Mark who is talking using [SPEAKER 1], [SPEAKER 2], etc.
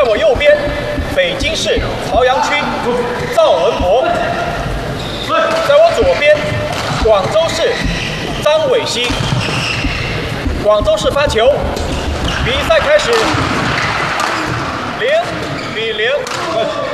[SPEAKER 1] 我右边，北京市朝阳区赵文博；在我左边，广州市张伟熙。广州市发球，比赛开始，0-0。